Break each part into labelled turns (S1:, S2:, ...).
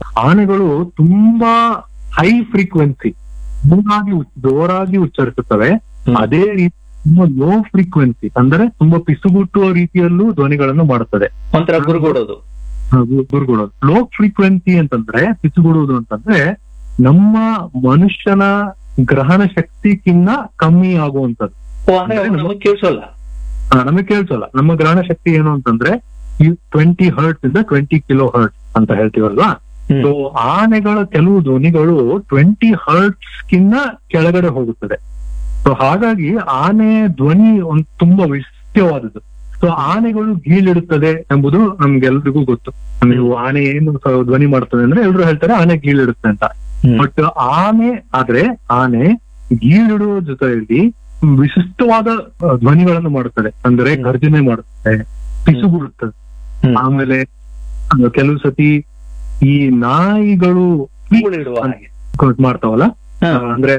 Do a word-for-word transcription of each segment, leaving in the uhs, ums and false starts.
S1: ಆನೆಗಳು ತುಂಬಾ high frequency ಜೋರಾಗಿ ಜೋರಾಗಿ ಉಚ್ಚರಿಸುತ್ತವೆ. ಅದೇ ರೀತಿ ತುಂಬಾ ಲೋ ಫ್ರೀಕ್ವೆನ್ಸಿ ಅಂದ್ರೆ ತುಂಬಾ ಪಿಸುಗುಟ್ಟುವ ರೀತಿಯಲ್ಲೂ ಧ್ವನಿಗಳನ್ನು ಮಾಡುತ್ತದೆ.
S2: ಒಂಥರ ಗುರುಗುಡೋದು.
S1: ಗುರುಗುಡೋದು. ಲೋ ಫ್ರೀಕ್ವೆನ್ಸಿ ಅಂತಂದ್ರೆ ಪಿಸುಗುಡುವುದು ಅಂತಂದ್ರೆ ನಮ್ಮ ಮನುಷ್ಯನ ಗ್ರಹಣ ಶಕ್ತಿಗಿನ್ನ ಕಮ್ಮಿ ಆಗುವಂತದ್ದು.
S2: ನಮಗೆ ಕೇಳಿಸೋಲ್ಲ.
S1: ನಮಗೆ ಕೇಳಿಸೋಲ್ಲ. ನಮ್ಮ ಗ್ರಹಣ ಶಕ್ತಿ ಏನು ಅಂತಂದ್ರೆ ಟ್ವೆಂಟಿ ಹರ್ಟ್ಸ್ ಇಂದ ಟ್ವೆಂಟಿ ಕಿಲೋ ಹರ್ಟ್ಸ್ ಅಂತ ಹೇಳ್ತೀವಲ್ವಾ. ಸೊ ಆನೆಗಳ ಕೆಲವು ಧ್ವನಿಗಳು ಟ್ವೆಂಟಿ ಹರ್ಟ್ಸ್ ಗಿನ್ನ ಕೆಳಗಡೆ ಹೋಗುತ್ತದೆ. ಸೊ ಹಾಗಾಗಿ ಆನೆ ಧ್ವನಿ ಒಂದು ತುಂಬಾ ವಿಶಿಷ್ಟವಾದದ್ದು. ಸೊ ಆನೆಗಳು ಗೀಳಿಡುತ್ತದೆ ಎಂಬುದು ನಮ್ಗೆಲ್ರಿಗೂ ಗೊತ್ತು. ನೀವು ಆನೆ ಏನು ಧ್ವನಿ ಮಾಡ್ತದೆ ಅಂದ್ರೆ ಎಲ್ರು ಹೇಳ್ತಾರೆ ಆನೆ ಗೀಳಿಡುತ್ತೆ ಅಂತ. ಬಟ್ ಆನೆ ಆದ್ರೆ ಆನೆ ಗೀಳಿಡುವ ಜೊತೆಯಲ್ಲಿ ವಿಶಿಷ್ಟವಾದ ಧ್ವನಿಗಳನ್ನು ಮಾಡುತ್ತದೆ. ಅಂದ್ರೆ ಗರ್ಜನೆ ಮಾಡುತ್ತದೆ, ಪಿಸುಗುಡುತ್ತದೆ. ಆಮೇಲೆ ಕೆಲವು ಸತಿ ಈ ನಾಯಿಗಳು ಮಾಡ್ತಾವಲ್ಲ, ಅಂದ್ರೆ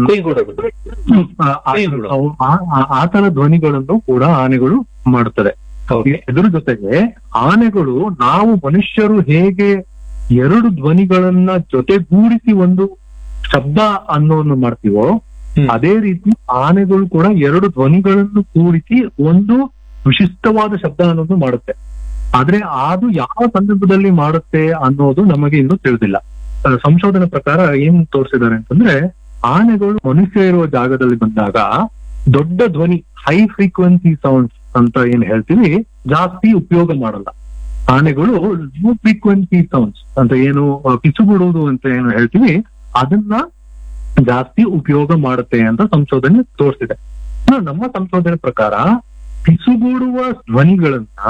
S1: ಆ ತರ ಧ್ವನಿಗಳನ್ನು ಕೂಡ ಆನೆಗಳು ಮಾಡುತ್ತದೆ. ಇದ್ರ ಜೊತೆಗೆ ಆನೆಗಳು ನಾವು ಮನುಷ್ಯರು ಹೇಗೆ ಎರಡು ಧ್ವನಿಗಳನ್ನ ಜೊತೆಗೂಡಿಸಿ ಒಂದು ಶಬ್ದ ಅನ್ನೋವನ್ನು ಮಾಡ್ತೀವೋ ಅದೇ ರೀತಿ ಆನೆಗಳು ಕೂಡ ಎರಡು ಧ್ವನಿಗಳನ್ನು ಕೂಡಿಸಿ ಒಂದು ವಿಶಿಷ್ಟವಾದ ಶಬ್ದ ಅನ್ನೋದು ಮಾಡುತ್ತೆ. ಆದ್ರೆ ಅದು ಯಾವ ಸಂದರ್ಭದಲ್ಲಿ ಮಾಡುತ್ತೆ ಅನ್ನೋದು ನಮಗೆ ಇನ್ನೂ ತಿಳಿದಿಲ್ಲ. ಸಂಶೋಧನೆ ಪ್ರಕಾರ ಏನ್ ತೋರಿಸಿದ್ದಾರೆ ಅಂತಂದ್ರೆ ಆನೆಗಳು ಮನುಷ್ಯ ಇರುವ ಜಾಗದಲ್ಲಿ ಬಂದಾಗ ದೊಡ್ಡ ಧ್ವನಿ ಹೈ ಫ್ರೀಕ್ವೆನ್ಸಿ ಸೌಂಡ್ಸ್ ಅಂತ ಏನ್ ಹೇಳ್ತೀವಿ ಜಾಸ್ತಿ ಉಪಯೋಗ ಮಾಡಲ್ಲ. ಆನೆಗಳು ಲೋ ಫ್ರೀಕ್ವೆನ್ಸಿ ಸೌಂಡ್ಸ್ ಅಂತ ಏನು ಪಿಸುಗುಡುವುದು ಅಂತ ಏನು ಹೇಳ್ತೀವಿ ಅದನ್ನ ಜಾಸ್ತಿ ಉಪಯೋಗ ಮಾಡುತ್ತೆ ಅಂತ ಸಂಶೋಧನೆ ತೋರಿಸಿದೆ. ನಮ್ಮ ಸಂಶೋಧನೆ ಪ್ರಕಾರ ಪಿಸುಗುಡುವ ಧ್ವನಿಗಳನ್ನ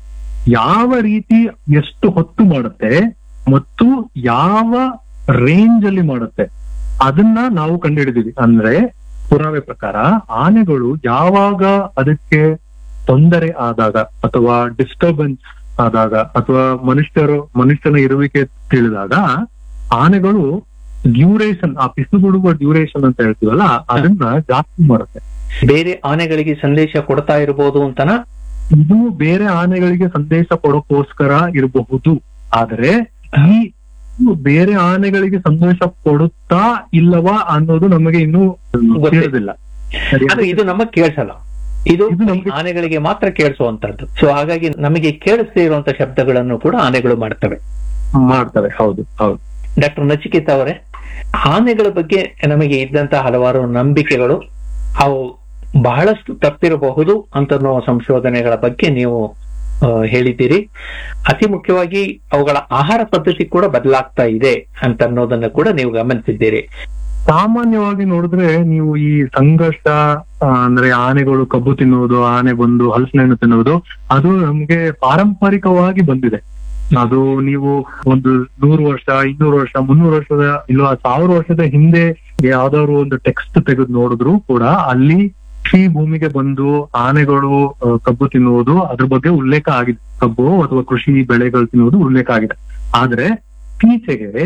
S1: ಯಾವ ರೀತಿ ಎಷ್ಟು ಹೊತ್ತು ಮಾಡುತ್ತೆ ಮತ್ತು ಯಾವ ರೇಂಜ್ ಅಲ್ಲಿ ಮಾಡುತ್ತೆ ಅದನ್ನ ನಾವು ಕಂಡುಹಿಡಿದೀವಿ. ಅಂದ್ರೆ ಪುರಾವೆ ಪ್ರಕಾರ ಆನೆಗಳು ಯಾವಾಗ ಅದಕ್ಕೆ ತೊಂದರೆ ಆದಾಗ ಅಥವಾ ಡಿಸ್ಟರ್ಬೆನ್ಸ್ ಆದಾಗ ಅಥವಾ ಮನುಷ್ಯರು ಮನುಷ್ಯನ ಇರುವಿಕೆ ತಿಳಿದಾಗ ಆನೆಗಳು ಡ್ಯೂರೇಷನ್ ಆ ಪಿಸುಗುಡುವ ಡ್ಯೂರೇಷನ್ ಅಂತ ಹೇಳ್ತೀವಲ್ಲ ಅದನ್ನ ಜಾಸ್ತಿ ಮಾಡುತ್ತೆ.
S2: ಬೇರೆ ಆನೆಗಳಿಗೆ ಸಂದೇಶ ಕೊಡ್ತಾ ಇರಬಹುದು ಅಂತನಾ?
S1: ಇದು ಬೇರೆ ಆನೆಗಳಿಗೆ ಸಂದೇಶ ಕೊಡೋಕೋಸ್ಕರ ಇರಬಹುದು. ಆದ್ರೆ ಈ ಬೇರೆ ಆನೆಗಳಿಗೆ ಸಂದೇಶ ಕೊಡುತ್ತಾ ಇಲ್ಲವಾ ಅನ್ನೋದು ನಮಗೆ ಇನ್ನೂ ಗೊತ್ತಿರೋದಿಲ್ಲ.
S2: ಇದು ನಮಗ್ ಕೇಳಿಸಲ್ಲ. ಇದು ಆನೆಗಳಿಗೆ ಮಾತ್ರ ಕೇಳಿಸುವಂತದ್ದು. ಸೊ ಹಾಗಾಗಿ ನಮಗೆ ಕೇಳಿಸದೇ ಇರುವಂತ ಶಬ್ದಗಳನ್ನು ಕೂಡ ಆನೆಗಳು ಮಾಡ್ತವೆ
S1: ಮಾಡ್ತವೆ ಹೌದು ಹೌದು.
S2: ಡಾಕ್ಟರ್ ನಚಿಕೇತ ಅವರೇ, ಆನೆಗಳ ಬಗ್ಗೆ ನಮಗೆ ಇದ್ದಂತಹ ಹಲವಾರು ನಂಬಿಕೆಗಳು ಅವು ಬಹಳಷ್ಟು ತಪ್ಪಿರಬಹುದು ಅಂತ ಸಂಶೋಧನೆಗಳ ಬಗ್ಗೆ ನೀವು ಹೇಳಿದ್ದೀರಿ. ಅತಿ ಮುಖ್ಯವಾಗಿ ಅವುಗಳ ಆಹಾರ ಪದ್ಧತಿ ಕೂಡ ಬದಲಾಗ್ತಾ ಇದೆ ಅಂತ ಅನ್ನೋದನ್ನ ಕೂಡ ನೀವು ಗಮನಿಸಿದ್ದೀರಿ.
S1: ಸಾಮಾನ್ಯವಾಗಿ ನೋಡಿದ್ರೆ ನೀವು ಈ ಸಂಘರ್ಷ ಅಂದ್ರೆ ಆನೆಗಳು ಕಬ್ಬು ತಿನ್ನುವುದು, ಆನೆ ಬಂದು ಹಲಸಿನ ಹಣ್ಣು ತಿನ್ನುವುದು ಅದು ನಮ್ಗೆ ಪಾರಂಪರಿಕವಾಗಿ ಬಂದಿದೆ. ಅದು ನೀವು ಒಂದು ನೂರು ವರ್ಷ ಇನ್ನೂರು ವರ್ಷ ಮುನ್ನೂರು ವರ್ಷದ ಇಲ್ಲ ಸಾವಿರ ವರ್ಷದ ಹಿಂದೆ ಯಾವ್ದಾದ್ರು ಒಂದು ಟೆಕ್ಸ್ಟ್ ತೆಗೆದು ನೋಡಿದ್ರು ಕೂಡ ಅಲ್ಲಿ ಕೃಷಿ ಭೂಮಿಗೆ ಬಂದು ಆನೆಗಳು ಕಬ್ಬು ತಿನ್ನುವುದು ಅದ್ರ ಬಗ್ಗೆ ಉಲ್ಲೇಖ ಆಗಿದೆ. ಕಬ್ಬು ಅಥವಾ ಕೃಷಿ ಬೆಳೆಗಳು ತಿನ್ನುವುದು ಉಲ್ಲೇಖ ಆಗಿದೆ. ಆದ್ರೆ ಇತ್ತೀಚೆಗೆ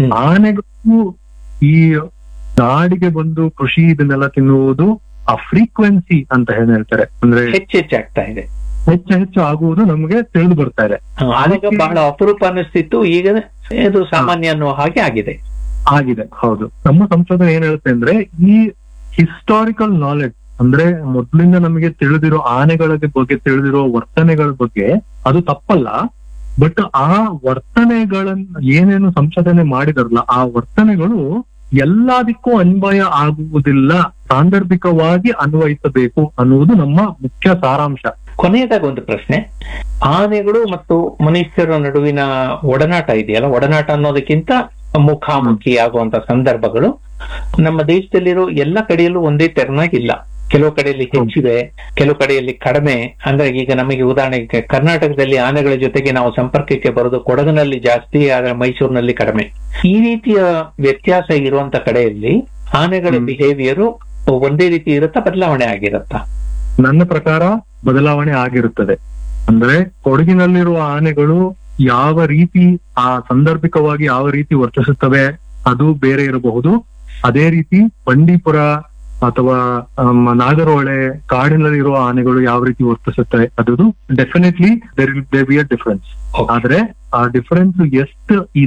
S1: ಆನೆಗಳು ಈ ನಾಡಿಗೆ ಬಂದು ಕೃಷಿ ಇದನ್ನೆಲ್ಲ ತಿನ್ನುವುದು ಆ ಫ್ರೀಕ್ವೆನ್ಸಿ ಅಂತ ಏನ್ ಹೇಳ್ತಾರೆ ಅಂದ್ರೆ
S2: ಹೆಚ್ಚೆಚ್ಚಾಗ್ತಾ ಇದೆ,
S1: ಹೆಚ್ಚು ಹೆಚ್ಚು ಆಗುವುದು ನಮ್ಗೆ ತಿಳಿದು ಬರ್ತಾ ಇದೆ.
S2: ಆಗ ಬಹಳ ಅಪರೂಪ ಅನಿಸ್ತಿತ್ತು, ಈಗ ಇದು ಸಾಮಾನ್ಯ ಅನ್ನೋ ಹಾಗೆ ಆಗಿದೆ
S1: ಆಗಿದೆ ಹೌದು. ನಮ್ಮ ಸಂಶೋಧನೆ ಏನ್ ಹೇಳುತ್ತೆ ಅಂದ್ರೆ ಈ ಹಿಸ್ಟಾರಿಕಲ್ ನಾಲೆಡ್ಜ್ ಅಂದ್ರೆ ಮೊದ್ಲಿಂದ ನಮಗೆ ತಿಳಿದಿರೋ ಆನೆಗಳ ಬಗ್ಗೆ ತಿಳಿದಿರೋ ವರ್ತನೆಗಳ ಬಗ್ಗೆ ಅದು ತಪ್ಪಲ್ಲ. ಬಟ್ ಆ ವರ್ತನೆಗಳನ್ನ ಏನೇನು ಸಂಶೋಧನೆ ಮಾಡಿದಾರಲ್ಲ ಆ ವರ್ತನೆಗಳು ಎಲ್ಲದಕ್ಕೂ ಅನ್ವಯ ಆಗುವುದಿಲ್ಲ, ಸಾಂದರ್ಭಿಕವಾಗಿ ಅನ್ವಯಿಸಬೇಕು ಅನ್ನುವುದು ನಮ್ಮ ಮುಖ್ಯ ಸಾರಾಂಶ.
S2: ಕೊನೆಯದಾಗ ಒಂದು ಪ್ರಶ್ನೆ, ಆನೆಗಳು ಮತ್ತು ಮನುಷ್ಯರ ನಡುವಿನ ಒಡನಾಟ ಇದೆಯಲ್ಲ, ಒಡನಾಟ ಅನ್ನೋದಕ್ಕಿಂತ ಮುಖಾಮುಖಿ ಆಗುವಂತ ಸಂದರ್ಭಗಳು ನಮ್ಮ ದೇಶದಲ್ಲಿರೋ ಎಲ್ಲ ಕಡೆಯಲ್ಲೂ ಒಂದೇ ತೆರನಾಗಿಲ್ಲ. ಕೆಲವು ಕಡೆಯಲ್ಲಿ ಹೆಚ್ಚಿದೆ, ಕೆಲವು ಕಡೆಯಲ್ಲಿ ಕಡಿಮೆ. ಅಂದ್ರೆ ಈಗ ನಮಗೆ ಉದಾಹರಣೆಗೆ ಕರ್ನಾಟಕದಲ್ಲಿ ಆನೆಗಳ ಜೊತೆಗೆ ನಾವು ಸಂಪರ್ಕಕ್ಕೆ ಬರೋದು ಕೊಡಗಿನಲ್ಲಿ ಜಾಸ್ತಿ, ಆದ್ರೆ ಮೈಸೂರಿನಲ್ಲಿ ಕಡಿಮೆ. ಈ ರೀತಿಯ ವ್ಯತ್ಯಾಸ ಇರುವಂತ ಕಡೆಯಲ್ಲಿ ಆನೆಗಳ ಬಿಹೇವಿಯರ್ ಒಂದೇ ರೀತಿ ಇರುತ್ತಾ, ಬದಲಾವಣೆ ಆಗಿರುತ್ತಾ?
S1: ನನ್ನ ಪ್ರಕಾರ ಬದಲಾವಣೆ ಆಗಿರುತ್ತದೆ. ಅಂದ್ರೆ ಕೊಡಗಿನಲ್ಲಿರುವ ಆನೆಗಳು ಯಾವ ರೀತಿ ಆ ಸಾಂದರ್ಭಿಕವಾಗಿ ಯಾವ ರೀತಿ ವರ್ತಿಸುತ್ತವೆ ಅದು ಬೇರೆ ಇರಬಹುದು. ಅದೇ ರೀತಿ ಬಂಡೀಪುರ ಅಥವಾ ನಾಗರಹೊಳೆ ಕಾಡಿನಲ್ಲಿರುವ ಆನೆಗಳು ಯಾವ ರೀತಿ ವರ್ತಿಸುತ್ತವೆ ಅದು definitely there will be a difference. ಆದ್ರೆ ಆ ಡಿಫರೆನ್ಸ್ ಎಷ್ಟು